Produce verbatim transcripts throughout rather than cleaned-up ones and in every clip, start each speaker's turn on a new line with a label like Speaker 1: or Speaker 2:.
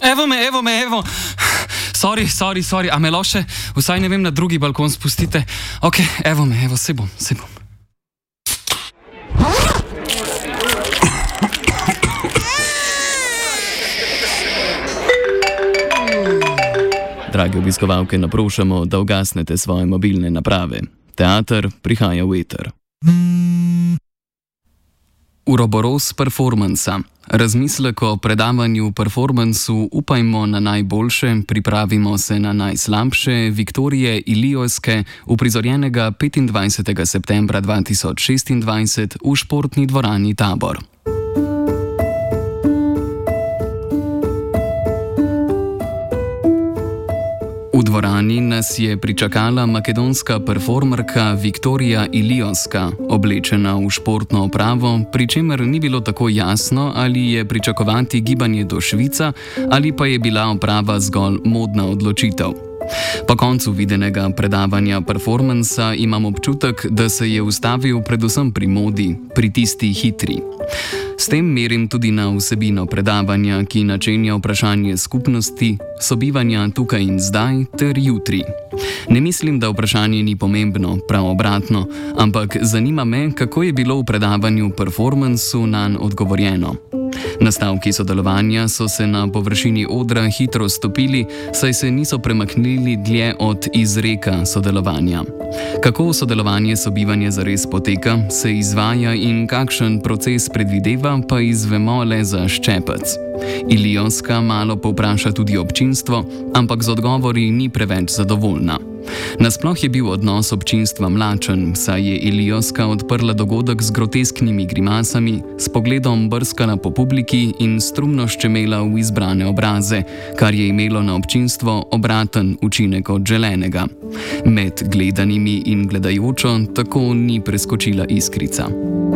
Speaker 1: Evo me, evo me, evo. Sorry, sorry, sorry, a me loše, vsaj ne vem, na drugi balkon spustite. Ok, evo me, evo, se bom, se bom.
Speaker 2: Dragi obiskovalke, naprošamo, da ugasnete svoje mobilne naprave. Teater prihaja v eter. Uroboros performansa. Razmislek o predavanju performansu Upajmo na najboljše, pripravimo se na najslabše Viktorije Iliojske, uprizorjenega petindvajsetega septembra dva tisoč šestindvajset v športni dvorani Tabor. V dvorani nas je pričakala makedonska performerka Viktorija Iliojska, oblečena v športno opravo, pri čemer ni bilo tako jasno, ali je pričakovati gibanje do Švica ali pa je bila oprava zgolj modna odločitev. Po koncu videnega predavanja performansa imam občutek, da se je ustavil predvsem pri modi, pri tisti hitri. S tem merim tudi na vsebino predavanja, ki načenja vprašanje skupnosti, sobivanja tukaj in zdaj ter jutri. Ne mislim, da vprašanje ni pomembno, prav obratno, ampak zanima me, kako je bilo v predavanju performansu nanj odgovorjeno. Nastavki sodelovanja so se na površini odra hitro stopili, saj se niso premaknili dlje od izreka sodelovanja. Kako sodelovanje sobivanje zares poteka, se izvaja in kakšen proces predvideva, pa izvemo le za ščepec. Iliojska malo povpraša tudi občinstvo, ampak z odgovori ni preveč zadovoljna. Nasploh je bil odnos občinstva mlačen, saj je Iliojska odprla dogodek z grotesknimi grimasami, s pogledom brskala po publiki in strumno ščemela v izbrane obraze, kar je imelo na občinstvo obraten učinek od želenega. Med gledanimi in gledajočo tako ni preskočila iskrica.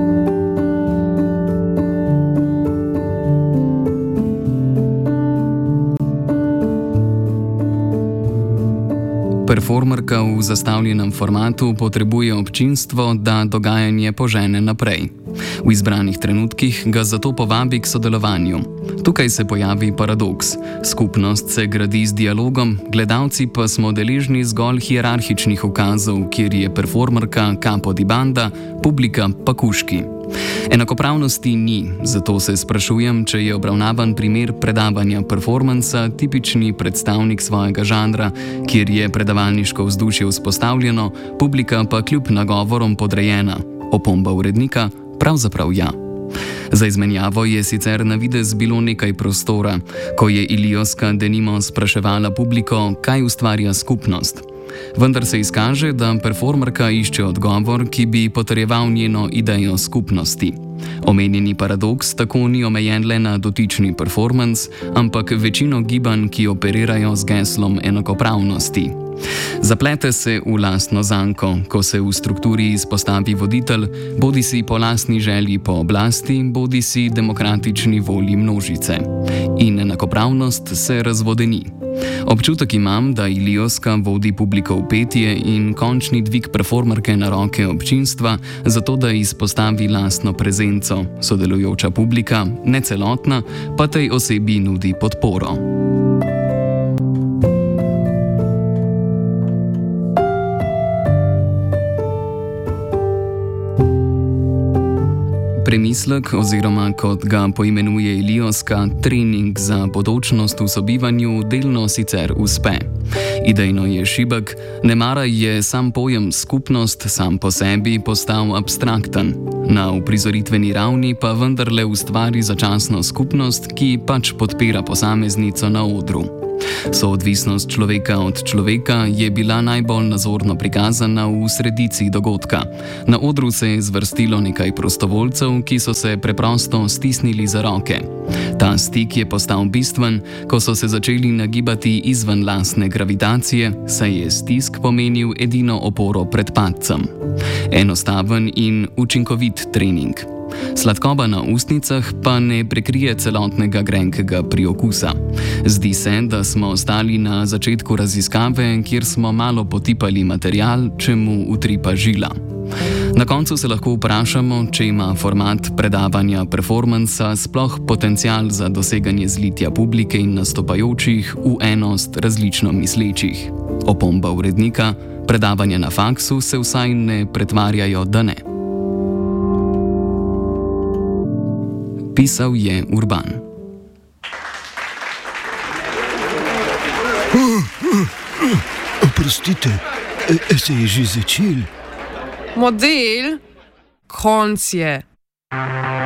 Speaker 2: Performerka v zastavljenem formatu potrebuje občinstvo, da dogajanje požene naprej. V izbranih trenutkih ga zato povabi k sodelovanju. Tukaj se pojavi paradoks. Skupnost se gradi z dialogom, gledalci pa smo deležni zgolj hierarhičnih ukazov, kjer je performerka capo di banda, publika pa kuški. Enakopravnosti ni, zato se sprašujem, če je obravnavan primer predavanja performansa tipični predstavnik svojega žanra, kjer je predavalniško vzdušje vzpostavljeno, publika pa kljub nagovorom podrejena. Opomba urednika, pravzaprav ja. Za izmenjavo je sicer na videz bilo nekaj prostora, ko je Iliojska denimo spraševala publiko, kaj ustvarja skupnost. Vendar se izkaže, da performerka išče odgovor, ki bi potrjeval njeno idejo skupnosti. Omenjeni paradoks tako ni omejen le na dotični performance, ampak večino gibanj, ki operirajo z geslom enakopravnosti. Zaplete se v lastno zanko, ko se v strukturi izpostavi voditelj, bodi si po lastni želji po oblasti, bodi si demokratični volji množice. In enakopravnost se razvodeni. Občutek imam, da Iliojska vodi publiko v petje in končni dvig performerke na roke občinstva, zato da izpostavi lastno prezenco, sodelujoča publika, ne celotna, pa tej osebi nudi podporo. Premislek, oziroma kot ga poimenuje Iliojska, trening za bodočnost v sobivanju delno sicer uspe. Idejno je šibek, nemara je sam pojem skupnost sam po sebi postal abstrakten. Na uprizoritveni ravni pa vendarle ustvari začasno skupnost, ki pač podpira posameznico na odru. Soodvisnost človeka od človeka je bila najbolj nazorno prikazana v sredici dogodka. Na odru se je zvrstilo nekaj prostovoljcev, ki so se preprosto stisnili za roke. Ta stik je postal bistven, ko so se začeli nagibati izven lastne gravitacije, saj je stisk pomenil edino oporo pred padcem. Enostaven in učinkovit trening. Sladkoba na ustnicah pa ne prekrije celotnega grenkega priokusa. Zdi se, da smo ostali na začetku raziskave, kjer smo malo potipali material, čemu utripa žila. Na koncu se lahko vprašamo, če ima format predavanja performansa sploh potencial za doseganje zlitja publike in nastopajočih v enost različno mislečih. Opomba urednika: predavanja na faksu se vsaj ne pretvarjajo, da ne. Pisal je Urban.
Speaker 3: Oprostite, se je že začel.
Speaker 4: Model, konc je.